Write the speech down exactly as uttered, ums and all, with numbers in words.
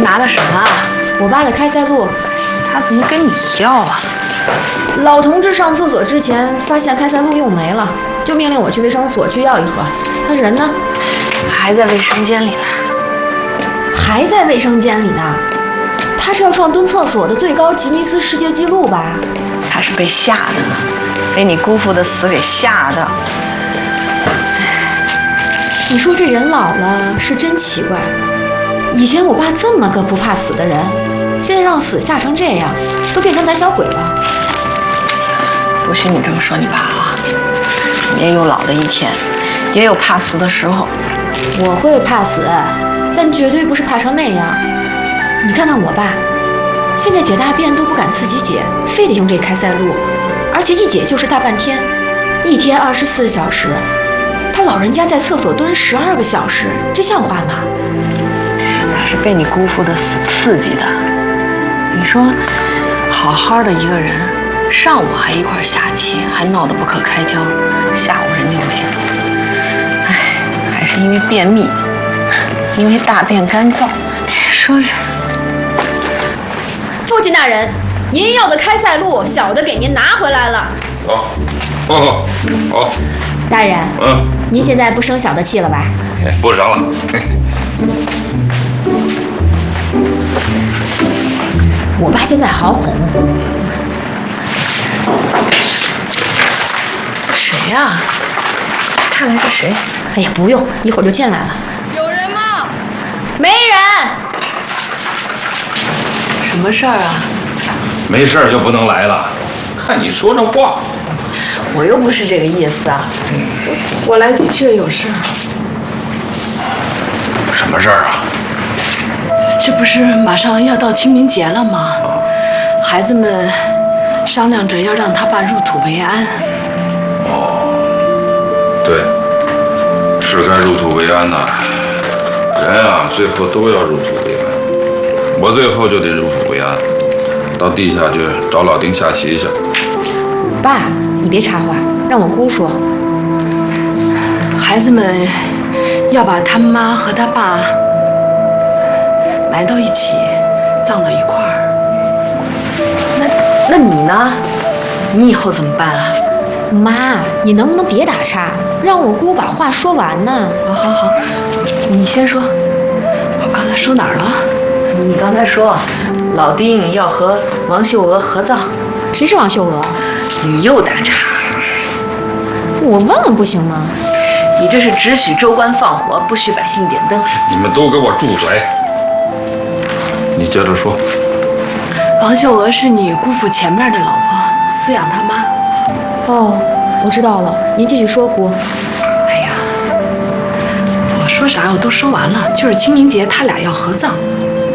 拿的什么啊？ 我爸的开塞露。 他怎么跟你要啊？ 老同志上厕所之前发现开塞露用没了，就命令我去卫生所去要一盒。他人呢？ 还在卫生间里呢。 还在卫生间里呢？他是要创蹲厕所的最高吉尼斯世界纪录吧？ 他是被吓的，被你姑父的死给吓的。 你说这人老了是真奇怪。以前我爸这么个不怕死的人，现在让死吓成这样，都变成胆小鬼了。 不许你这么说你爸啊！也有老的一天，也有怕死的时候。 我会怕死，但绝对不是怕成那样。你看看我爸，现在解大便都不敢自己解，非得用这开塞露，而且一解就是大半天，一天二十四小时。他老人家在厕所蹲十二个小时，这像话吗？ 他是被你姑父的死刺激的。你说，好好的一个人，上午还一块下棋，还闹得不可开交，下午人就没了。哎，还是因为便秘，因为大便干燥。你说这…… 父亲大人，您要的开塞露，小的给您拿回来了。 好，好，好。 大人， 嗯， 您现在不生小的气了吧？ 不生了。 我爸现在好哄。 谁呀？看来是谁？ 哎呀，不用，一会儿就进来了。 有人吗？ 没人。 什么事儿啊？ 没事就不能来了。看你说这话。 我又不是这个意思啊。我来的确有事儿。 什么事儿啊？ 这不是马上要到清明节了吗？孩子们商量着要让他爸入土为安。 哦，对，是该入土为安呐。人啊，最后都要入土为安。我最后就得入土为安，到地下去找老丁下棋去。 爸，你别插话，让我姑说。 孩子们要把他妈和他爸埋到一起，葬到一块儿。 那那你呢？你以后怎么办啊？ 妈，你能不能别打岔，让我姑把话说完呢？ 好好好，你先说。 我刚才说哪儿了？ 你刚才说老丁要和王秀娥合葬。 谁是王秀娥？ 你又打岔。 我问问不行吗？ 你这是只许州官放火，不许百姓点灯。 你们都给我住嘴！你接着说。 王秀娥是你姑父前面的老婆，饲养他妈。 哦，我知道了，您继续说，姑。 哎呀，我说啥我都说完了，就是清明节他俩要合葬。